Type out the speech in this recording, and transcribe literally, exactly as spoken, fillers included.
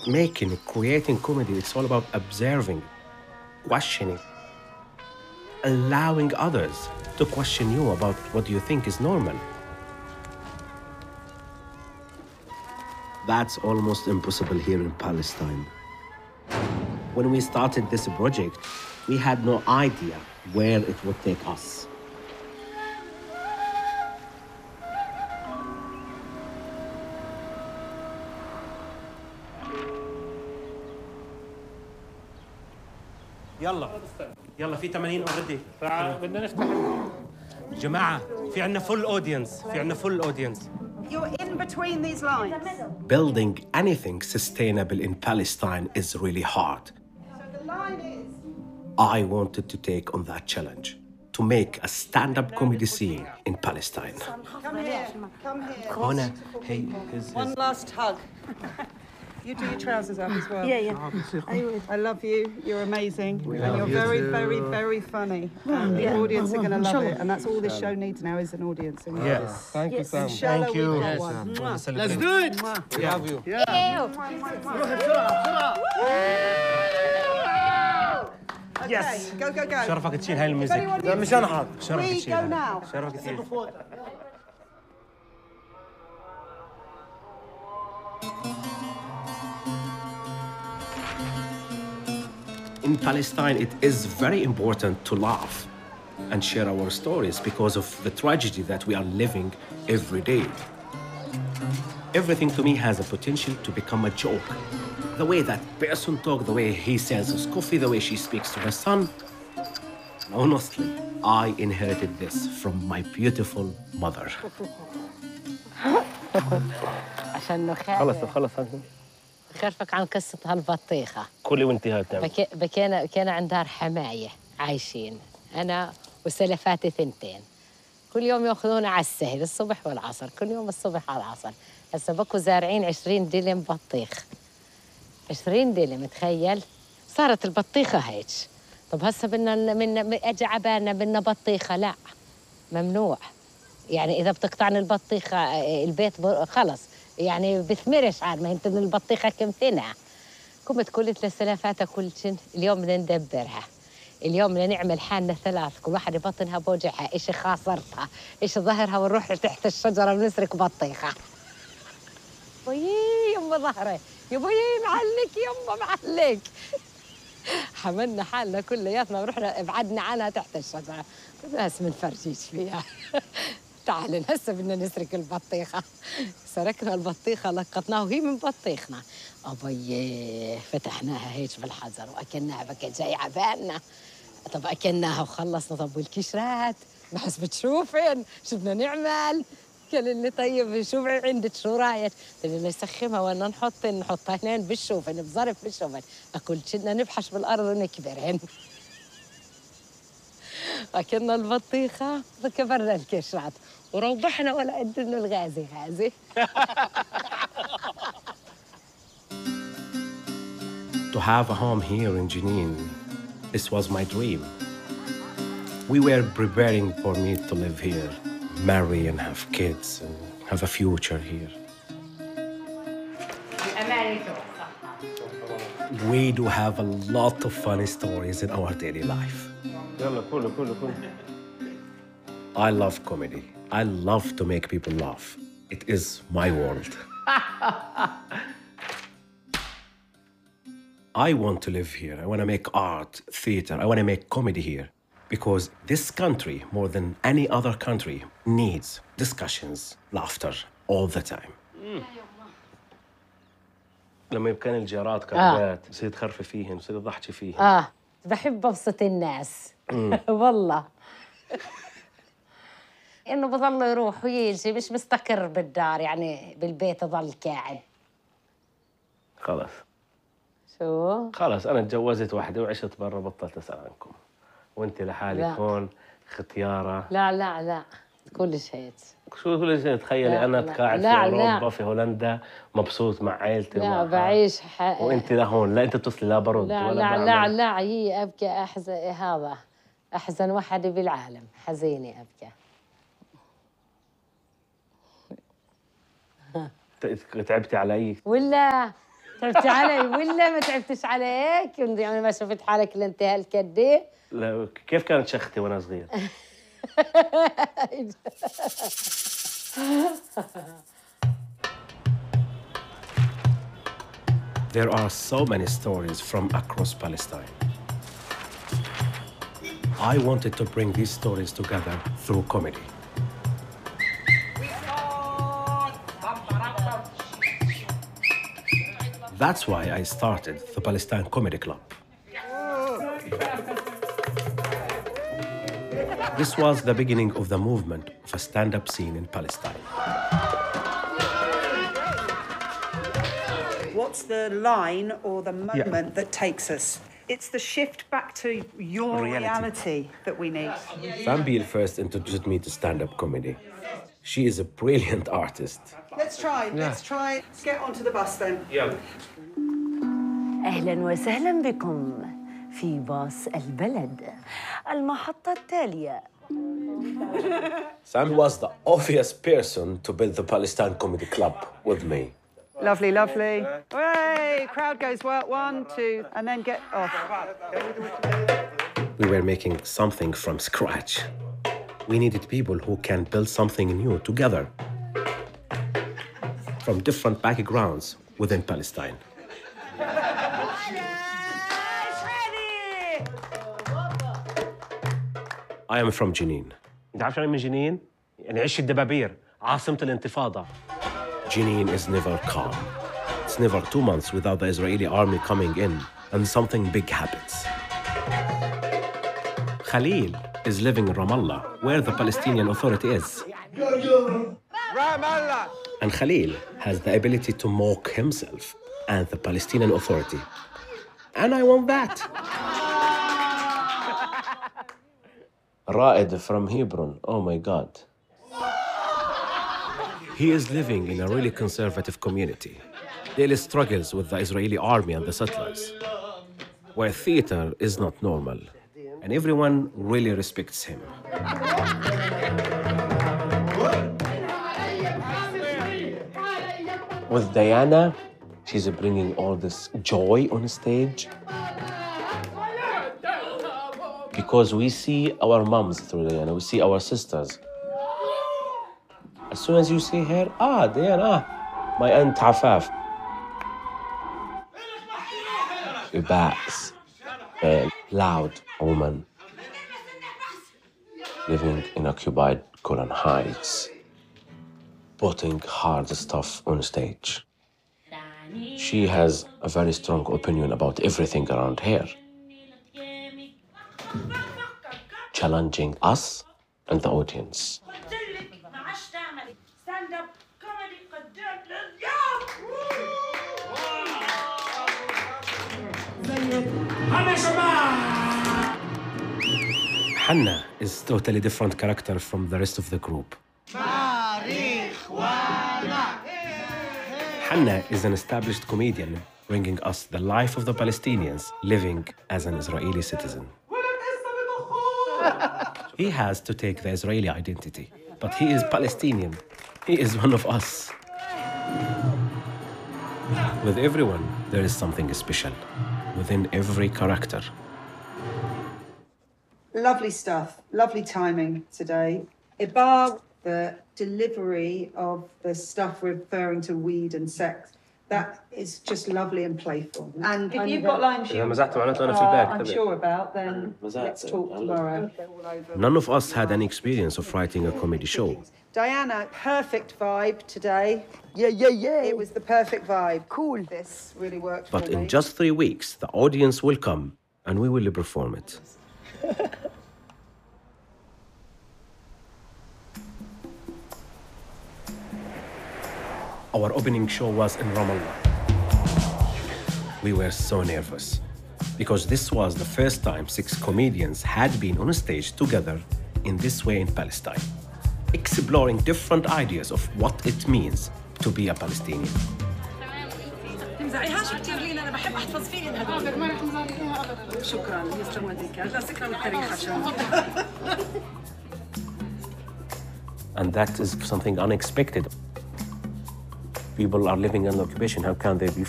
Making, creating comedy, it's all about observing, questioning, allowing others to question you about what you think is normal. That's almost impossible here in Palestine. When we started this project, we had no idea where it would take us. يلا يلا في ثمانين اوريدي. بدنا نفتح جماعة في عندنا فول اودينس، في عندنا فول اودينس. You're in between these lines. Building anything sustainable in Palestine is really hard. So the line is... I wanted to take on that challenge, to make a stand-up comedy scene in Palestine. Come here, come here. Hona, hey, his, his... One last hug. You do your trousers up as well. Yeah, yeah. I love you. You're amazing. And you're very, very, very funny. And the audience are going to love it. And that's all this show needs now is an audience. Yes. Thank you, Sam. Thank you. Yes, Let's do it. We love you. Yes. Go, go, go. شرفك تشيل هاي الميوزك. لا مش انا حاضر. شرفك We تشيل. go now. شرفك تشيل. In Palestine, it is very important to laugh and share our stories because of the tragedy that we are living every day. Everything to me has a potential to become a joke. The way that person talks, the way he sells his coffee, the way she speaks to her son. Honestly, I inherited this from my beautiful mother. عشان نخاف خلص خلص خرفك عن قصة هالبطيخة. كلي وانت هاي بتعمل. بكي بكينا كان عندها حماية عايشين أنا وسلفاتي ثنتين. كل يوم ياخذونا على السهل الصبح والعصر، كل يوم الصبح على العصر. هسه بكوا زارعين عشرين دلم بطيخ. عشرين دلم تخيل؟ صارت البطيخة هيك. طب هسه بدنا من اجى عبالنا بدنا بطيخة، لا ممنوع. يعني إذا بتقطعني البطيخة البيت خلص يعني بثمرش عاد ما انت من البطيخة كم سنة. قمت قلت لسلافاتها كل شيء اليوم بدنا ندبرها. اليوم بدنا نعمل حالنا ثلاث، كل واحدة بطنها بوجعها، إيش خاصرتها، إيش ظهرها، ونروح تحت الشجرة ونسرق بطيخة. بيي يما ظهري، يا بيي معلك يما معلك. حملنا حالنا كلياتنا ورحنا ابعدنا عنها تحت الشجرة. بس منفرجيش فيها. تعالي هسه بدنا نسرق البطيخة. سرقنا البطيخة لقطناها وهي من بطيخنا. أبي فتحناها هيك بالحجر وأكلناها بكى جاي عبالنا. طب أكلناها وخلصنا. طب والكشرات بس بتشوفن شو بدنا نعمل؟ قال لي طيب شو عندك شو رايك؟ قلت له نسخمها ولا نحط نحطها هنين بالشوفن بظرف بالشوفن. أكل بدنا نبحش بالأرض ونكبرهن. أكلنا البطيخة وكبرنا الكشرات وروحنا ولا قد إنه الغازي غازي. To have a home here in Jenin, this was my dream. We were preparing for me to live here, marry and have kids and have a future here. We do have a lot of funny stories in our daily life. I love comedy. I love to make people laugh. It is my world. I want to live here. I want to make art, theater. I want to make comedy here. Because this country, more than any other country, needs discussions, laughter, all the time. لما يبكان الجارات كعبات بصير تخرفي فيهن بصير تضحكي فيهن. آه بحب أبسط الناس. والله. إنه بضل يروح ويجي مش مستقر بالدار يعني بالبيت ضل قاعد. خلاص. شو؟ خلاص أنا تجوزت واحدة وعشت برا بطلت أسأل عنكم. وأنت لحالك هون ختيارة. لا لا لا كلش هيك. شو كل شيء تخيلي أنا قاعد في أوروبا في هولندا مبسوط مع عائلتي. لا بعيش ح... وأنت لهون لا أنت بتصلي لا برد لا ولا لا بعمل. لا لا هي أبكى أحزن هذا أحزن واحد بالعالم حزينة أبكى. تعبتي علي؟ ولا تعبتي علي ولا ما تعبتش عليك؟ يعني ما شفت حالك الا انت هالكدي؟ لا كيف كانت شختي وانا صغير؟ There are so many stories from across Palestine. I wanted to bring these stories together through comedy. That's why I started the Palestine Comedy Club. This was the beginning of the movement of a stand-up scene in Palestine. What's the line or the moment yeah. that takes us? It's the shift back to your reality, reality that we need. Fambil first introduced me to stand-up comedy. She is a brilliant artist. Let's try, yeah. let's try. Let's get onto the bus then. Yeah. أهلاً وسهلاً بكم في باص البلد المحطة التالية. Sam was the obvious person to build the Palestine Comedy Club with me. Lovely, lovely. Hey, crowd goes well, one, two, and then get off. We were making something from scratch. We needed people who can build something new together from different backgrounds within Palestine. I am from Jenin. انت عارف شو يعني من جنين؟ يعني عش الدبابير، عاصمة الانتفاضة. Jenin is never calm. It's never two months without the Israeli army coming in and something big happens. Khalil is living in Ramallah, where the Palestinian Authority is. And Khalil has the ability to mock himself and the Palestinian Authority. And I want that. Ra'ed from Hebron, oh my God. He is living in a really conservative community. Daily struggles with the Israeli army and the settlers, where theater is not normal, and everyone really respects him. With Diana, she's bringing all this joy on stage. Because we see our moms through Diana, we see our sisters. As soon as you see her, ah, Diana, my aunt Afaf. She backs a loud woman living in occupied Golan Heights, putting hard stuff on stage. She has a very strong opinion about everything around here, challenging us and the audience. Hannah is a totally different character from the rest of the group. Hannah is an established comedian bringing us the life of the Palestinians living as an Israeli citizen. He has to take the Israeli identity, but he is Palestinian. He is one of us. With everyone, there is something special within every character. Lovely stuff, lovely timing today. Ibar, the delivery of the stuff referring to weed and sex, that is just lovely and playful. And if you've got lines you are unsure about, then let's talk tomorrow. None of us had any experience of writing a comedy show. Diana, perfect vibe today. Yeah, yeah, yeah. It was the perfect vibe. Cool. This really worked But for me. in just three weeks, the audience will come and we will perform it. Our opening show was in Ramallah. We were so nervous because this was the first time six comedians had been on a stage together in this way in Palestine, exploring different ideas of what it means to be a Palestinian. And that is something unexpected. People are living under occupation. How can they be